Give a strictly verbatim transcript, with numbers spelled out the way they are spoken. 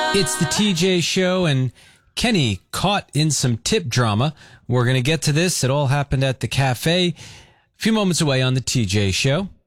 It's the T J Show, and Kenny caught in some tip drama. We're going to get to this. It all happened at the cafe a few moments away on the T J Show.